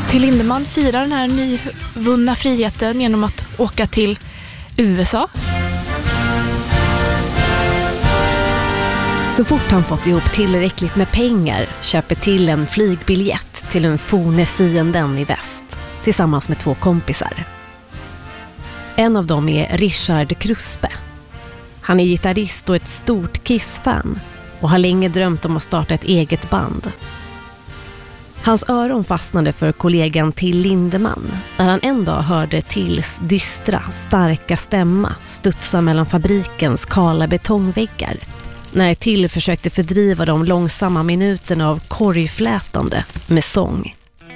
Till Lindemann firar den här nyvunna friheten genom att åka till USA. Så fort han fått ihop tillräckligt med pengar köper till en flygbiljett till den forne fienden i väst tillsammans med 2 kompisar. En av dem är Richard Kruspe. Han är gitarrist och ett stort Kiss-fan och har länge drömt om att starta ett eget band. Hans öron fastnade för kollegan Till Lindemann när han en dag hörde Tills dystra, starka stämma studsa mellan fabrikens kala betongväggar. När Till försökte fördriva de långsamma minuterna av korgflätande med sång.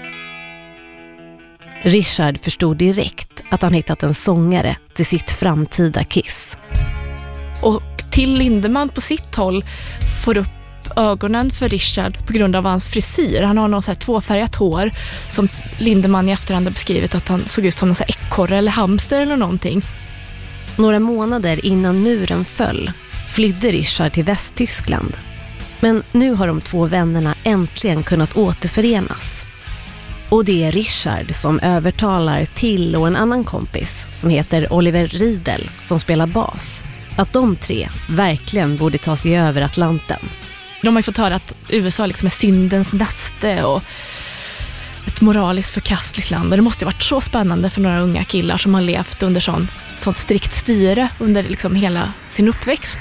Richard förstod direkt att han hittat en sångare till sitt framtida Kiss. Och Till Lindemann på sitt håll får upp ögonen för Richard på grund av hans frisyr. Han har någon så här 2-färgat hår som Lindemann i efterhand har beskrivit att han såg ut som en så här ekorre eller hamster eller någonting. Några månader innan muren föll flydde Richard till Västtyskland. Men nu har de 2 vännerna äntligen kunnat återförenas. Och det är Richard som övertalar Till och en annan kompis som heter Oliver Riedel som spelar bas att de 3 verkligen borde ta sig över Atlanten. De har ju fått höra att USA liksom är syndens näste och ett moraliskt förkastligt land. Och det måste ha varit så spännande för några unga killar som har levt under sånt strikt styre under liksom hela sin uppväxt.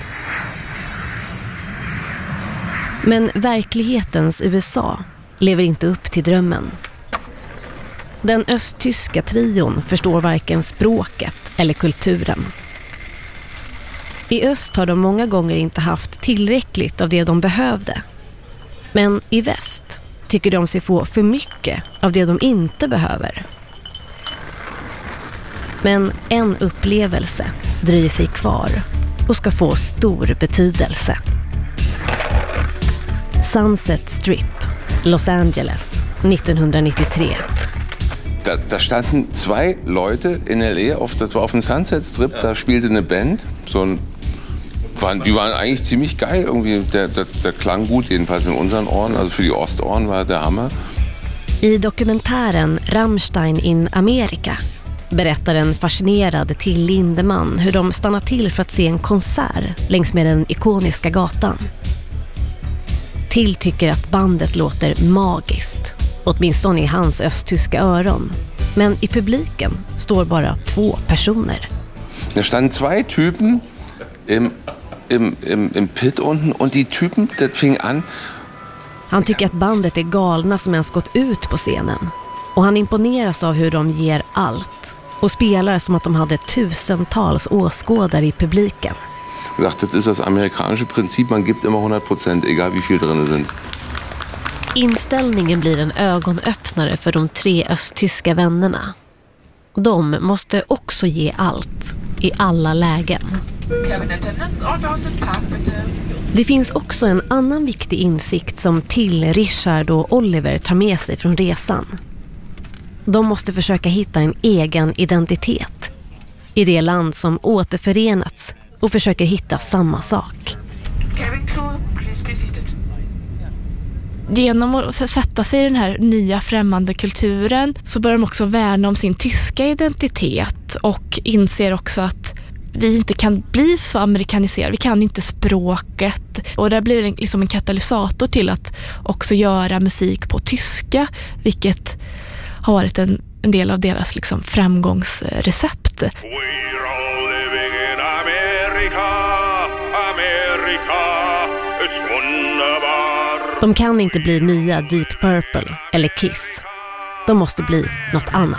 Men verklighetens USA lever inte upp till drömmen. Den östtyska trion förstår varken språket eller kulturen. I öst har de många gånger inte haft tillräckligt av det de behövde. Men i väst tycker de sig få för mycket av det de inte behöver. Men en upplevelse dröjer sig kvar och ska få stor betydelse. Sunset Strip, Los Angeles, 1993. Da standen 2 Leute in LA, das war auf dem Sunset Strip, da spielte eine Band, die waren eigentlich ziemlich geil, irgendwie, der klang gut, jedenfalls in unseren Ohren, also für die Ostohren war der Hammer. I dokumentären Rammstein in Amerika berättar en fascinerad Till Lindemann hur de stannar till för att se en konsert längs med den ikoniska gatan. Till tycker att bandet låter magiskt, åtminstone i hans östtyska öron. Men i publiken står bara 2 personer. Da standen 2 Typen im Pit unten und die Typen, das fing an. Han tycker att bandet är galna som ens gått ut på scenen. Och han imponeras av hur de ger allt och spelar som att de hade tusentals åskådare i publiken. Ich dachte, das ist das amerikanische Prinzip, man gibt immer 100%, egal wie viel drin sind. Inställningen blir en ögonöppnare för de 3 östtyska vännerna. De måste också ge allt i alla lägen. Det finns också en annan viktig insikt som Till, Richard och Oliver tar med sig från resan. De måste försöka hitta en egen identitet i det land som återförenats och försöker hitta samma sak. Genom att sätta sig i den här nya främmande kulturen så börjar de också värna om sin tyska identitet och inser också att vi inte kan bli så amerikaniserade. Vi kan inte språket. Och det blir liksom en katalysator till att också göra musik på tyska, vilket har varit en del av deras liksom framgångsrecept. De kan inte bli nya Deep Purple eller Kiss. De måste bli något annat.